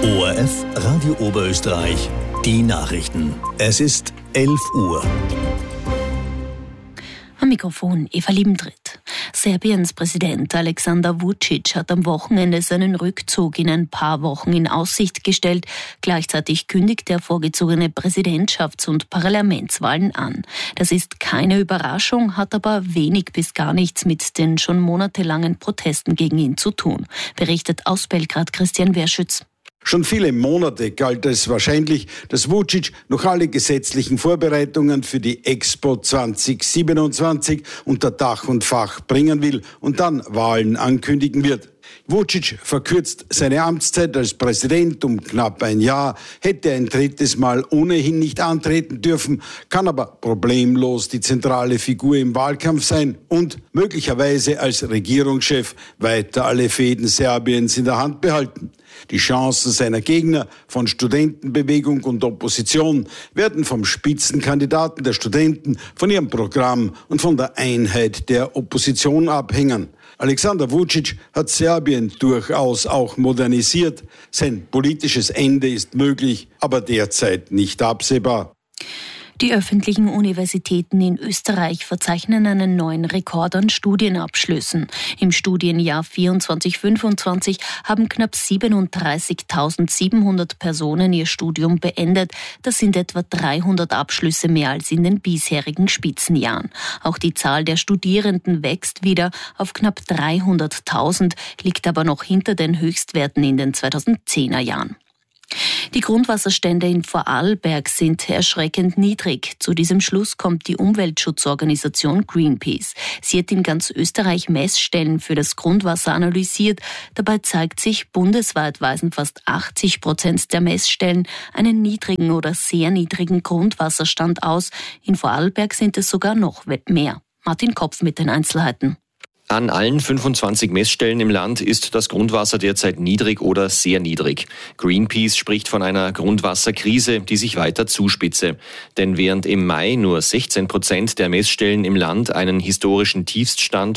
ORF Radio Oberösterreich, die Nachrichten. Es ist 11 Uhr. Am Mikrofon Eva Liebentritt. Serbiens Präsident Alexander Vučić hat am Wochenende seinen Rückzug in ein paar Wochen in Aussicht gestellt. Gleichzeitig kündigt er vorgezogene Präsidentschafts- und Parlamentswahlen an. Das ist keine Überraschung, hat aber wenig bis gar nichts mit den schon monatelangen Protesten gegen ihn zu tun, berichtet aus Belgrad Christian Werschütz. Schon viele Monate galt es wahrscheinlich, dass Vučić noch alle gesetzlichen Vorbereitungen für die Expo 2027 unter Dach und Fach bringen will und dann Wahlen ankündigen wird. Vučić verkürzt seine Amtszeit als Präsident um knapp ein Jahr, hätte ein drittes Mal ohnehin nicht antreten dürfen, kann aber problemlos die zentrale Figur im Wahlkampf sein und möglicherweise als Regierungschef weiter alle Fäden Serbiens in der Hand behalten. Die Chancen seiner Gegner von Studentenbewegung und Opposition werden vom Spitzenkandidaten der Studenten, von ihrem Programm und von der Einheit der Opposition abhängen. Alexander Vučić hat Serbien durchaus auch modernisiert. Sein politisches Ende ist möglich, aber derzeit nicht absehbar. Die öffentlichen Universitäten in Österreich verzeichnen einen neuen Rekord an Studienabschlüssen. Im Studienjahr 24/25 haben knapp 37.700 Personen ihr Studium beendet. Das sind etwa 300 Abschlüsse mehr als in den bisherigen Spitzenjahren. Auch die Zahl der Studierenden wächst wieder auf knapp 300.000, liegt aber noch hinter den Höchstwerten in den 2010er Jahren. Die Grundwasserstände in Vorarlberg sind erschreckend niedrig. Zu diesem Schluss kommt die Umweltschutzorganisation Greenpeace. Sie hat in ganz Österreich Messstellen für das Grundwasser analysiert. Dabei zeigt sich, bundesweit weisen fast 80% der Messstellen einen niedrigen oder sehr niedrigen Grundwasserstand aus. In Vorarlberg sind es sogar noch mehr. Martin Kopf mit den Einzelheiten. An allen 25 Messstellen im Land ist das Grundwasser derzeit niedrig oder sehr niedrig. Greenpeace spricht von einer Grundwasserkrise, die sich weiter zuspitze. Denn während im Mai nur 16% der Messstellen im Land einen historischen Tiefststand